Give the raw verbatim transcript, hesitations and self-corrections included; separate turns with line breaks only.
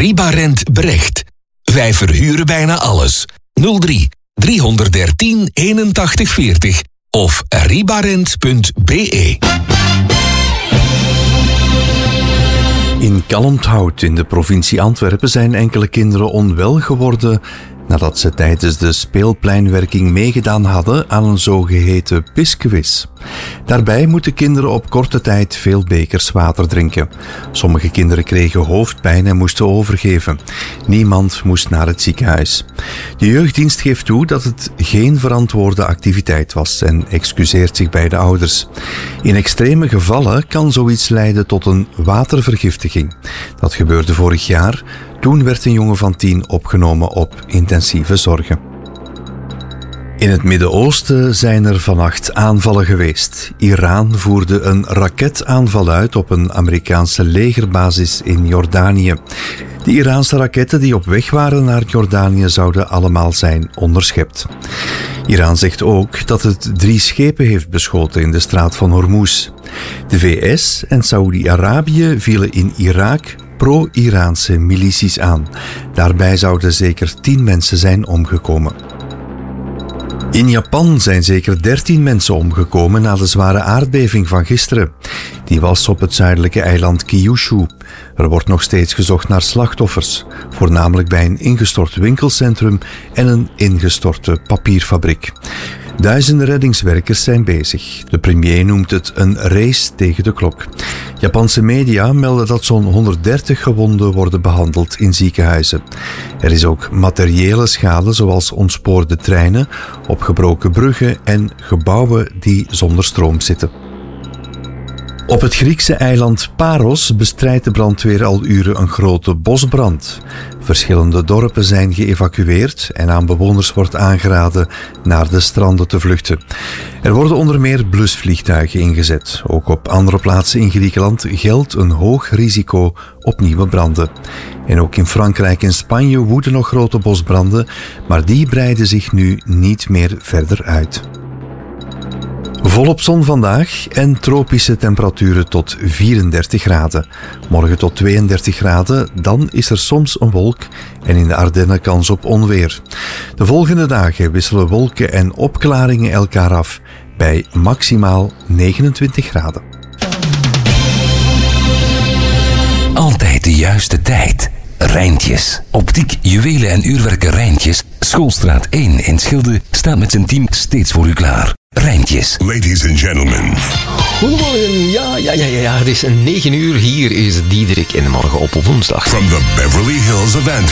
Ribarent Brecht. Wij verhuren bijna alles. nul drie driehonderddertien eenentachtig veertig of ribarent punt be.
In Kalmthout in de provincie Antwerpen zijn enkele kinderen onwel geworden nadat ze tijdens de speelpleinwerking meegedaan hadden aan een zogeheten pisquiz. Daarbij moeten kinderen op korte tijd veel bekers water drinken. Sommige kinderen kregen hoofdpijn en moesten overgeven. Niemand moest naar het ziekenhuis. De jeugddienst geeft toe dat het geen verantwoorde activiteit was en excuseert zich bij de ouders. In extreme gevallen kan zoiets leiden tot een watervergiftiging. Dat gebeurde vorig jaar. Toen werd een jongen van tien opgenomen op intensieve zorgen. In het Midden-Oosten zijn er vannacht aanvallen geweest. Iran voerde een raketaanval uit op een Amerikaanse legerbasis in Jordanië. De Iraanse raketten die op weg waren naar Jordanië zouden allemaal zijn onderschept. Iran zegt ook dat het drie schepen heeft beschoten in de straat van Hormuz. De V S en Saoedi-Arabië vielen in Irak pro-Iraanse milities aan. Daarbij zouden zeker tien mensen zijn omgekomen. In Japan zijn zeker dertien mensen omgekomen na de zware aardbeving van gisteren. Die was op het zuidelijke eiland Kyushu. Er wordt nog steeds gezocht naar slachtoffers, voornamelijk bij een ingestort winkelcentrum en een ingestorte papierfabriek. Duizenden reddingswerkers zijn bezig. De premier noemt het een race tegen de klok. Japanse media melden dat zo'n honderddertig gewonden worden behandeld in ziekenhuizen. Er is ook materiële schade, zoals ontspoorde treinen, opgebroken bruggen en gebouwen die zonder stroom zitten. Op het Griekse eiland Paros bestrijdt de brandweer al uren een grote bosbrand. Verschillende dorpen zijn geëvacueerd en aan bewoners wordt aangeraden naar de stranden te vluchten. Er worden onder meer blusvliegtuigen ingezet. Ook op andere plaatsen in Griekenland geldt een hoog risico op nieuwe branden. En ook in Frankrijk en Spanje woeden nog grote bosbranden, maar die breiden zich nu niet meer verder uit. Volop zon vandaag en tropische temperaturen tot vierendertig graden. Morgen tot tweeëndertig graden, dan is er soms een wolk en in de Ardennen kans op onweer. De volgende dagen wisselen wolken en opklaringen elkaar af bij maximaal negenentwintig graden.
Altijd de juiste tijd. Rijntjes. Optiek, juwelen en uurwerken Rijntjes. Schoolstraat één in Schilde staat met zijn team steeds voor u klaar. Rijntjes.
Ladies and gentlemen.
Goedemorgen, ja, ja, ja, ja, het is negen uur. Hier is Diederik in de morgen op woensdag.
From the Beverly Hills of Antwerp.